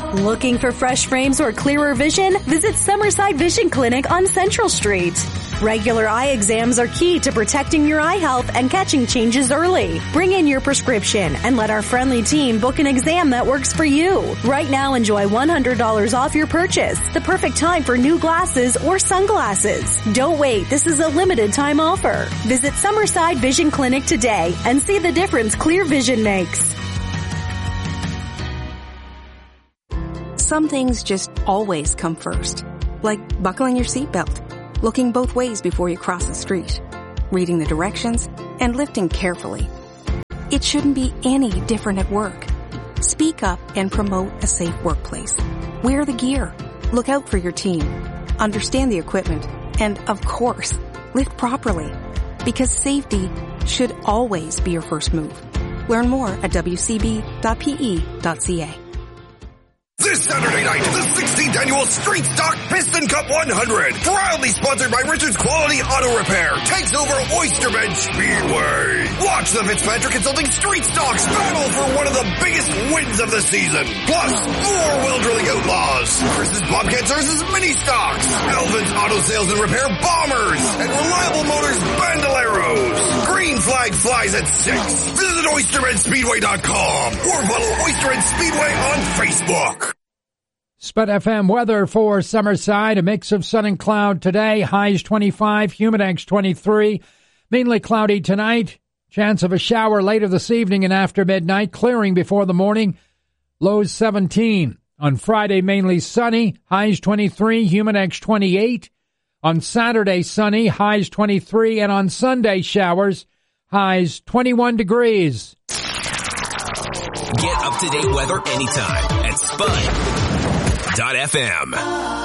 Looking for fresh frames or clearer vision? Visit Summerside Vision Clinic on Central Street. Regular eye exams are key to protecting your eye health and catching changes early. Bring in your prescription and let our friendly team book an exam that works for you. Right now, enjoy $100 off your purchase. The perfect time for new glasses or sunglasses. Don't wait. This is a limited time offer. Visit Summerside Vision Clinic today and see the difference clear vision makes. Some things just always come first, like buckling your seatbelt, looking both ways before you cross the street, reading the directions, and lifting carefully. It shouldn't be any different at work. Speak up and promote a safe workplace. Wear the gear. Look out for your team. Understand the equipment. And, of course, lift properly. Because safety should always be your first move. Learn more at wcb.pe.ca. This Saturday night, the 16th annual Street Stock Piston Cup 100, proudly sponsored by Richard's Quality Auto Repair, takes over Oysterbend Speedway. Watch the Fitzpatrick Consulting Street Stocks battle for one of the biggest wins of the season. Plus, more Well Drilling Outlaws, Chris's Bobcat Services Mini Stocks, Elvin's Auto Sales and Repair Bombers, and Reliable Motors Bandoleros. Green flag flies at 6. Visit OysterBendSpeedway.com or follow Oysterbend Speedway on Facebook. Spud FM weather for Summerside, a mix of sun and cloud today, highs 25, humidex 23, mainly cloudy tonight, chance of a shower later this evening and after midnight, clearing before the morning, lows 17. On Friday, mainly sunny, highs 23, humidex 28. On Saturday, sunny, highs 23, and on Sunday, showers, highs 21 degrees. Get up-to-date weather anytime at Spud.fm.